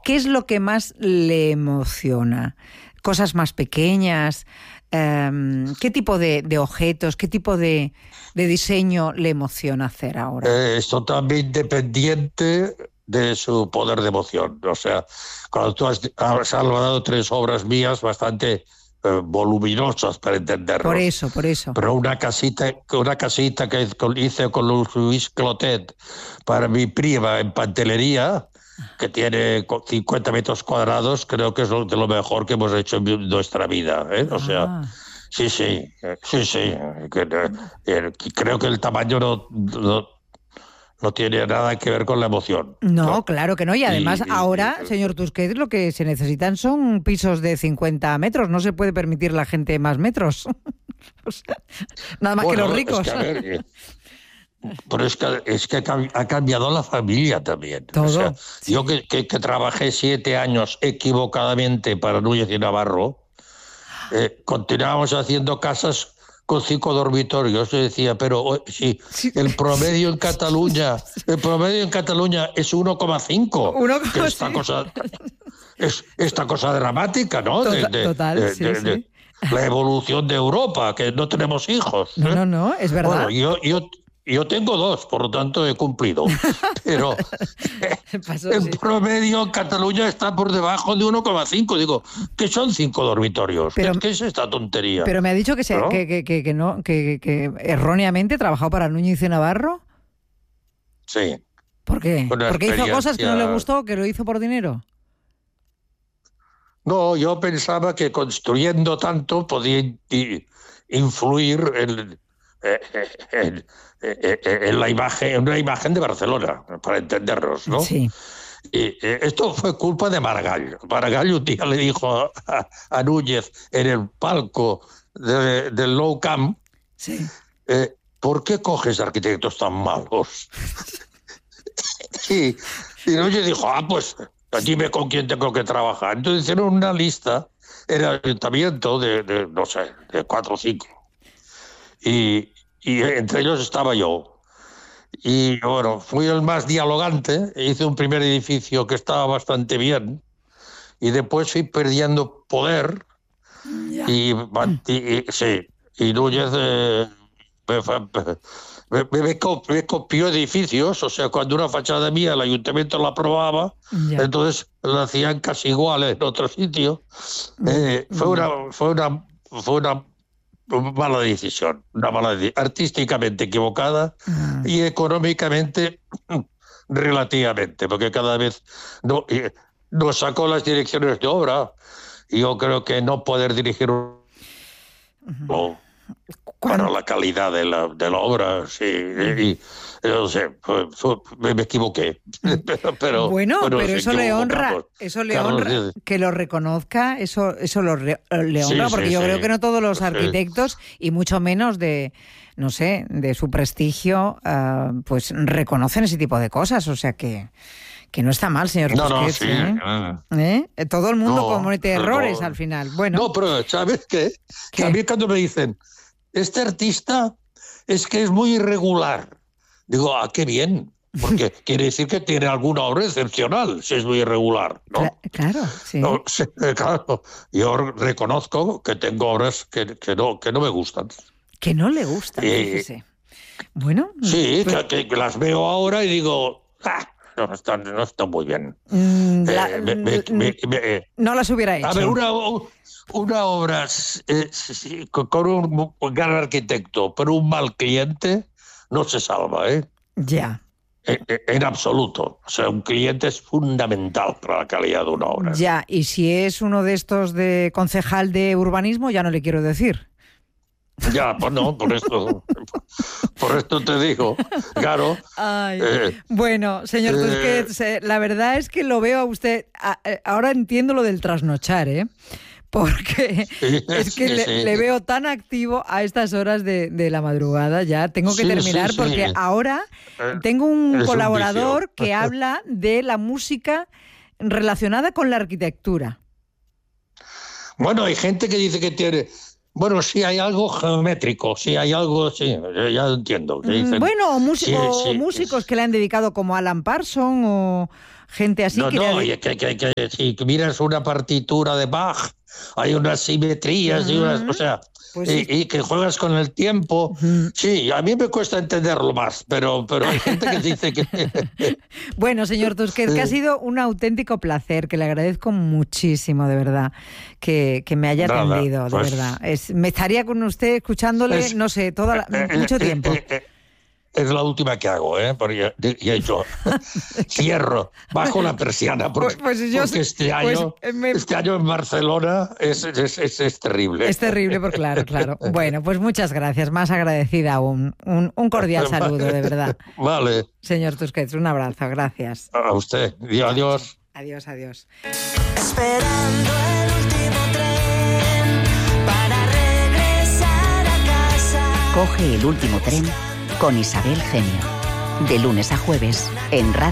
¿qué es lo que más le emociona? ¿Cosas más pequeñas? ¿Qué tipo de objetos, qué tipo de diseño le emociona hacer ahora? Es totalmente independiente de su poder de emoción. O sea, cuando tú has salvado 3 obras mías bastante voluminosas para Por entendernos. eso, por eso. Pero una casita que hice con Luis Clotet para mi prima en Pantelería, que tiene 50 metros cuadrados, creo que es de lo mejor que hemos hecho en nuestra vida, ¿eh? O sea, Ah. sí, creo que el tamaño no tiene nada que ver con la emoción, No, ¿no? claro que no. Y además ahora, señor Tusquets, lo que se necesitan son pisos de 50 metros. No se puede permitir la gente más metros. O sea, nada más que los ricos. Es que, a ver, pero es que ha cambiado la familia también. Todo. O sea, Sí. yo que trabajé 7 años equivocadamente para Núñez y Navarro, continuábamos haciendo casas con 5 dormitorios. Yo decía, pero si Sí. el promedio en Cataluña es 1,5, que es esta cosa dramática, ¿no? Total, sí. La evolución de Europa, que no tenemos hijos. No, es verdad. Bueno, yo tengo 2, por lo tanto he cumplido. Pero en promedio en Cataluña está por debajo de 1,5. Digo, ¿qué son 5 dormitorios? ¿Qué es esta tontería? Pero me ha dicho que erróneamente trabajó para Núñez y Navarro. Sí. ¿Por qué? ¿Porque hizo cosas que no le gustó, que lo hizo por dinero? No, yo pensaba que construyendo tanto podía influir en la imagen, en una imagen de Barcelona, para entendernos, ¿no? Sí. Y esto fue culpa de Maragall. Maragall un día le dijo a Núñez en el palco del Nou Camp, sí. ¿Por qué coges arquitectos tan malos? y Núñez dijo, pues dime con quién tengo que trabajar. Entonces hicieron una lista en el ayuntamiento de no sé, de 4 o 5. Y entre ellos estaba yo. Y bueno, fui el más dialogante, hice un primer edificio que estaba bastante bien, y después fui perdiendo poder, y Núñez me copió edificios. O sea, cuando una fachada mía el ayuntamiento la aprobaba, entonces la hacían casi igual en otro sitio. Fue una mala decisión, artísticamente equivocada y económicamente relativamente, porque cada vez nos sacó las direcciones de obra, y yo creo que no poder dirigir para la calidad de la obra, sí, y no sé, me equivoqué. pero eso le honra, que lo reconozca, eso le honra, porque yo creo que no todos los arquitectos, y mucho menos de su prestigio, pues reconocen ese tipo de cosas. O sea que no está mal, señor Tusquets. Todo el mundo comete errores al final. Bueno. No, pero ¿sabes qué? Que a mí cuando me dicen, este artista es que es muy irregular, digo, qué bien, porque quiere decir que tiene alguna obra excepcional, si es muy irregular, ¿no? Claro, sí. No, sí, claro. Yo reconozco que tengo obras que no me gustan. Que no le gustan, fíjese. Bueno. Sí, pues, que las veo ahora y digo, no están muy bien. No las hubiera hecho. A ver, una obra con un gran arquitecto, pero un mal cliente, no se salva, ¿eh? Ya. En absoluto. O sea, un cliente es fundamental para la calidad de una obra. Ya, y si es uno de estos de concejal de urbanismo, ya no le quiero decir. Ya, pues no, por esto te digo, claro. Bueno, señor Tusquets, la verdad es que lo veo a usted, ahora entiendo lo del trasnochar, porque es que le veo tan activo a estas horas de la madrugada. Ya tengo que terminar porque ahora tengo un colaborador que habla de la música relacionada con la arquitectura. Bueno, hay gente que dice que tiene Bueno, sí hay algo geométrico, sí hay algo, sí, ya entiendo. Bueno, músicos que le han dedicado como Alan Parsons o gente así. Si miras una partitura de Bach, hay unas simetrías y unas, o sea, pues sí. y que juegas con el tiempo. Sí, a mí me cuesta entenderlo más, pero hay gente que dice que... Bueno, señor Tusquets, que ha sido un auténtico placer, que le agradezco muchísimo, de verdad, que me haya atendido, de verdad. Me estaría con usted escuchándole, no sé, mucho tiempo. Es la última que hago, porque ya yo cierro, bajo la persiana, porque este año en Barcelona es terrible. Es terrible, por claro. Bueno, pues muchas gracias, más agradecida aún. Un cordial saludo, de verdad. Vale. Señor Tusquets, un abrazo, gracias. A usted, adiós. Adiós. Esperando el último tren para regresar a casa. Coge el último tren con Isabel Genio. De lunes a jueves en Radio